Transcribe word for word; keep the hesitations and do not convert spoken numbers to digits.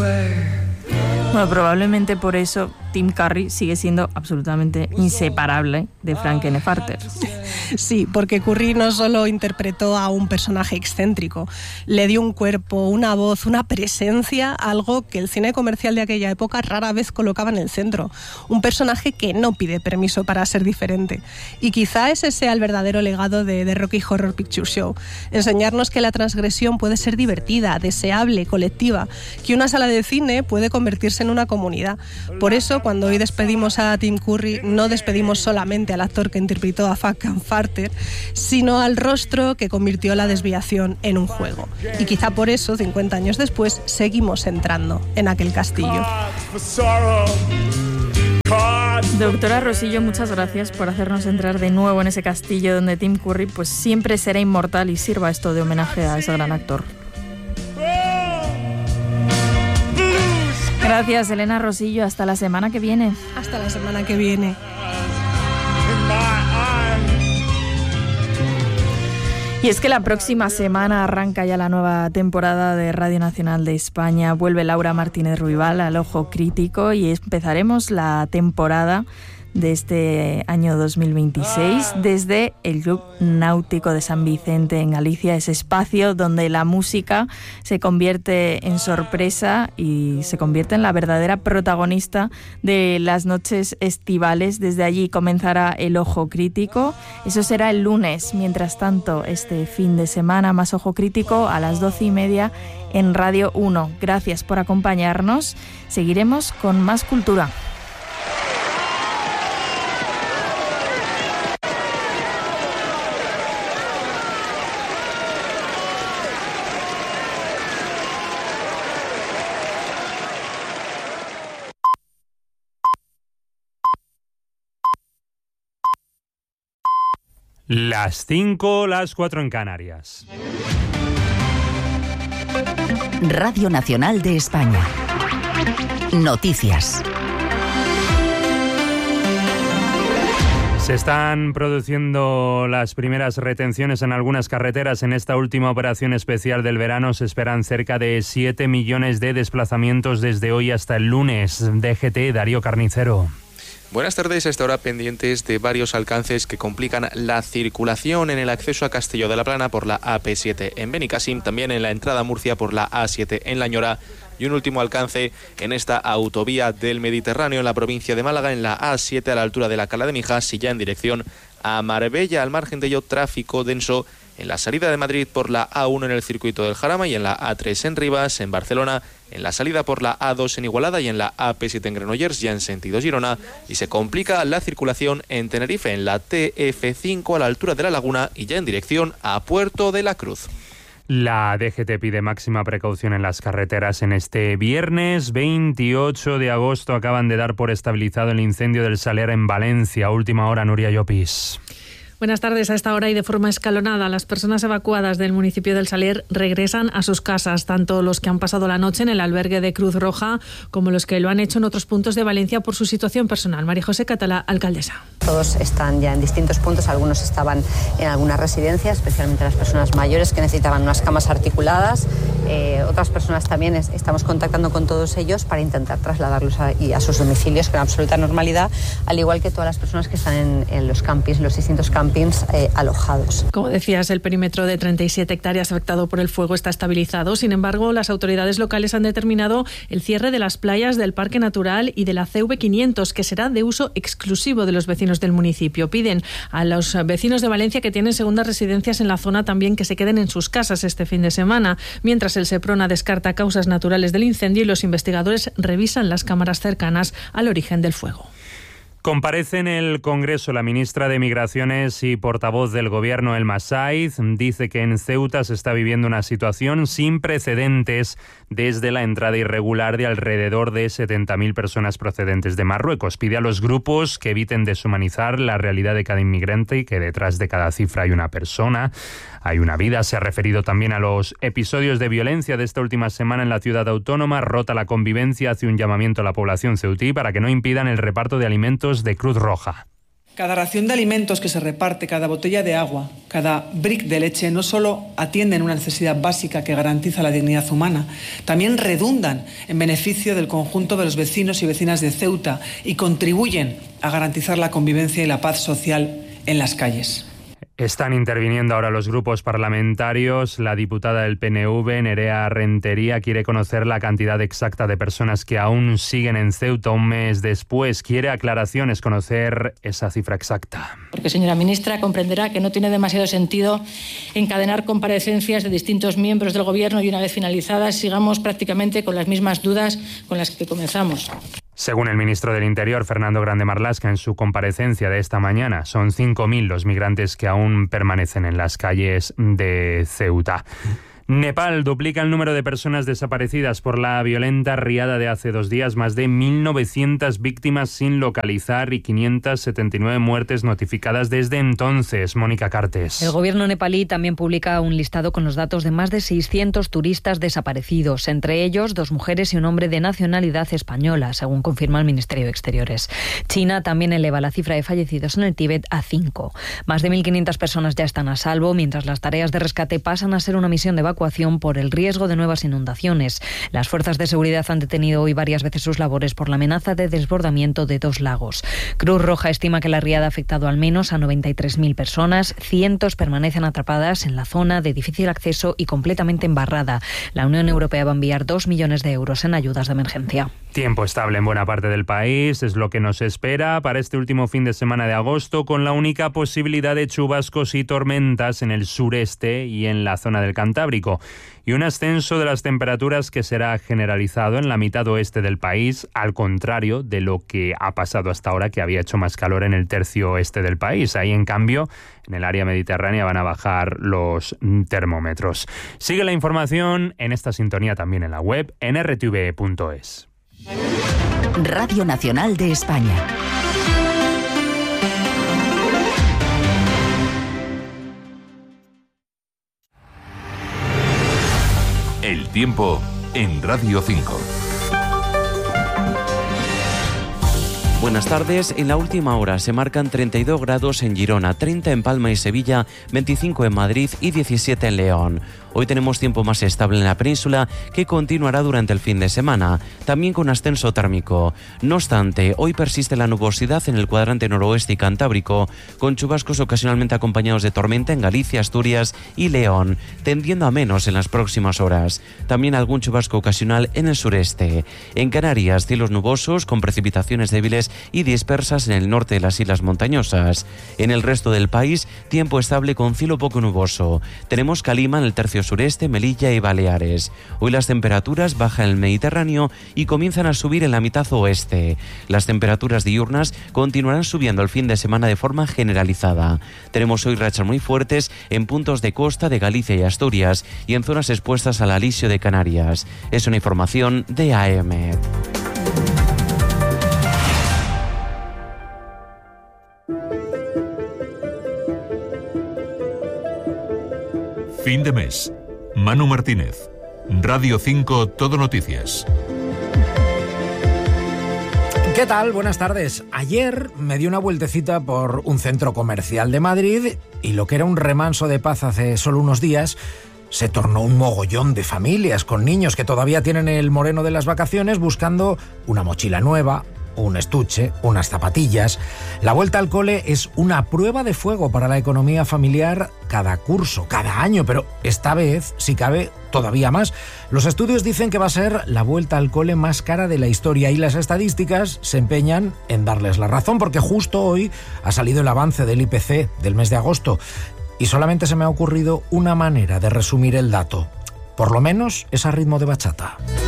Bueno, probablemente por eso Tim Curry sigue siendo absolutamente inseparable de Frank-N-Furter. Sí, porque Curry no solo interpretó a un personaje excéntrico, le dio un cuerpo, una voz, una presencia, algo que el cine comercial de aquella época rara vez colocaba en el centro. Un personaje que no pide permiso para ser diferente. Y quizá ese sea el verdadero legado de The Rocky Horror Picture Show. Enseñarnos que la transgresión puede ser divertida, deseable, colectiva, que una sala de cine puede convertirse en una comunidad. Por eso, cuando hoy despedimos a Tim Curry, no despedimos solamente al actor que interpretó a Frank-N-Furter, sino al rostro que convirtió la desviación en un juego. Y quizá por eso, cincuenta años después, seguimos entrando en aquel castillo. Doctora Rosillo, muchas gracias por hacernos entrar de nuevo en ese castillo donde Tim Curry pues siempre será inmortal y sirva esto de homenaje a ese gran actor. Gracias, Elena Rosillo. Hasta la semana que viene. Hasta la semana que viene. Y es que la próxima semana arranca ya la nueva temporada de Radio Nacional de España. Vuelve Laura Martínez Ruibal al Ojo Crítico y empezaremos la temporada de este año dos mil veintiséis desde el Club Náutico de San Vicente en Galicia, ese espacio donde la música se convierte en sorpresa y se convierte en la verdadera protagonista de las noches estivales. Desde allí comenzará el Ojo Crítico. Eso será el lunes. Mientras tanto, este fin de semana, más Ojo Crítico a las doce y media en Radio uno. Gracias por acompañarnos. Seguiremos con más cultura. Las cinco, las cuatro en Canarias. Radio Nacional de España. Noticias. Se están produciendo las primeras retenciones en algunas carreteras. En esta última operación especial del verano se esperan cerca de siete millones de desplazamientos desde hoy hasta el lunes. D G T, Darío Carnicero. Buenas tardes. A esta hora pendientes de varios alcances que complican la circulación en el acceso a Castelló de la Plana por la A P siete en Benicàssim, también en la entrada a Murcia por la A siete en La Ñora y un último alcance en esta autovía del Mediterráneo en la provincia de Málaga, en la A siete a la altura de la Cala de Mijas y ya en dirección a Marbella. Al margen de ello, tráfico denso en la salida de Madrid por la A uno en el circuito del Jarama y en la A tres en Rivas, en Barcelona, en la salida por la A dos en Igualada y en la A P siete en Granollers, ya en sentido Girona, y se complica la circulación en Tenerife, en la T F cinco a la altura de La Laguna y ya en dirección a Puerto de la Cruz. La D G T pide máxima precaución en las carreteras en este viernes veintiocho de agosto. Acaban de dar por estabilizado el incendio del Saler en Valencia. Última hora, Nuria Llopis. Buenas tardes. A esta hora y de forma escalonada, las personas evacuadas del municipio del Saler regresan a sus casas, tanto los que han pasado la noche en el albergue de Cruz Roja como los que lo han hecho en otros puntos de Valencia por su situación personal. María José Catalá, alcaldesa. Todos están ya en distintos puntos, algunos estaban en algunas residencias, especialmente las personas mayores que necesitaban unas camas articuladas. Eh, otras personas también es, estamos contactando con todos ellos para intentar trasladarlos a, y a sus domicilios con absoluta normalidad, al igual que todas las personas que están en, en los campings, los distintos campings Eh, alojados. Como decías, el perímetro de treinta y siete hectáreas afectado por el fuego está estabilizado. Sin embargo, las autoridades locales han determinado el cierre de las playas del Parque Natural y de la C V quinientos, que será de uso exclusivo de los vecinos del municipio. Piden a los vecinos de Valencia que tienen segundas residencias en la zona también que se queden en sus casas este fin de semana, mientras el Seprona descarta causas naturales del incendio y los investigadores revisan las cámaras cercanas al origen del fuego. Comparece en el Congreso la ministra de Migraciones y portavoz del Gobierno, Elma Saiz. Dice que en Ceuta se está viviendo una situación sin precedentes desde la entrada irregular de alrededor de setenta mil personas procedentes de Marruecos. Pide a los grupos que eviten deshumanizar la realidad de cada inmigrante y que detrás de cada cifra hay una persona, hay una vida. Se ha referido también a los episodios de violencia de esta última semana en la ciudad autónoma. Rota la convivencia, hace un llamamiento a la población ceutí para que no impidan el reparto de alimentos de Cruz Roja. Cada ración de alimentos que se reparte, cada botella de agua, cada brick de leche no solo atienden una necesidad básica que garantiza la dignidad humana, también redundan en beneficio del conjunto de los vecinos y vecinas de Ceuta y contribuyen a garantizar la convivencia y la paz social en las calles. Están interviniendo ahora los grupos parlamentarios. La diputada del P N V, Nerea Rentería, quiere conocer la cantidad exacta de personas que aún siguen en Ceuta un mes después. Quiere aclaraciones, conocer esa cifra exacta. Porque, señora ministra, comprenderá que no tiene demasiado sentido encadenar comparecencias de distintos miembros del Gobierno y una vez finalizadas sigamos prácticamente con las mismas dudas con las que comenzamos. Según el ministro del Interior, Fernando Grande Marlaska, en su comparecencia de esta mañana, son cinco mil los migrantes que aún permanecen en las calles de Ceuta. Nepal duplica el número de personas desaparecidas por la violenta riada de hace dos días, más de mil novecientas víctimas sin localizar y quinientas setenta y nueve muertes notificadas desde entonces. Mónica Cartes. El gobierno nepalí también publica un listado con los datos de más de seiscientos turistas desaparecidos, entre ellos dos mujeres y un hombre de nacionalidad española, según confirma el Ministerio de Exteriores. China también eleva la cifra de fallecidos en el Tíbet a cinco. Más de mil quinientas personas ya están a salvo, mientras las tareas de rescate pasan a ser una misión de evacuación por el riesgo de nuevas inundaciones. Las fuerzas de seguridad han detenido hoy varias veces sus labores por la amenaza de desbordamiento de dos lagos. Cruz Roja estima que la riada ha afectado al menos a noventa y tres mil personas. Cientos permanecen atrapadas en la zona de difícil acceso y completamente embarrada. La Unión Europea va a enviar dos millones de euros en ayudas de emergencia. Tiempo estable en buena parte del país es lo que nos espera para este último fin de semana de agosto, con la única posibilidad de chubascos y tormentas en el sureste y en la zona del Cantábrico, y un ascenso de las temperaturas que será generalizado en la mitad oeste del país, al contrario de lo que ha pasado hasta ahora, que había hecho más calor en el tercio oeste del país. Ahí, en cambio, en el área mediterránea van a bajar los termómetros. Sigue la información en esta sintonía también en la web en r t v punto es. Radio Nacional de España. El tiempo en Radio cinco. Buenas tardes. En la última hora se marcan treinta y dos grados en Girona, treinta en Palma y Sevilla, veinticinco en Madrid y diecisiete en León. Hoy tenemos tiempo más estable en la península, que continuará durante el fin de semana, también con ascenso térmico. No obstante, hoy persiste la nubosidad en el cuadrante noroeste y cantábrico, con chubascos ocasionalmente acompañados de tormenta en Galicia, Asturias y León, tendiendo a menos en las próximas horas. También algún chubasco ocasional en el sureste. En Canarias, cielos nubosos con precipitaciones débiles y dispersas en el norte de las islas montañosas. En el resto del país, tiempo estable con cielo poco nuboso. Tenemos calima en el tercio sureste, Melilla y Baleares. Hoy las temperaturas bajan en el Mediterráneo y comienzan a subir en la mitad oeste. Las temperaturas diurnas continuarán subiendo el fin de semana de forma generalizada. Tenemos hoy rachas muy fuertes en puntos de costa de Galicia y Asturias y en zonas expuestas al alisio de Canarias. Es una información de A M. Fin de mes. Manu Martínez. Radio cinco Todo Noticias. ¿Qué tal? Buenas tardes. Ayer me di una vueltecita por un centro comercial de Madrid y lo que era un remanso de paz hace solo unos días se tornó un mogollón de familias con niños que todavía tienen el moreno de las vacaciones buscando una mochila nueva, un estuche, unas zapatillas. La vuelta al cole es una prueba de fuego para la economía familiar cada curso, cada año, pero esta vez, si cabe, todavía más. Los estudios dicen que va a ser la vuelta al cole más cara de la historia y las estadísticas se empeñan en darles la razón, porque justo hoy ha salido el avance del I P C del mes de agosto y solamente se me ha ocurrido una manera de resumir el dato. Por lo menos es a ritmo de bachata.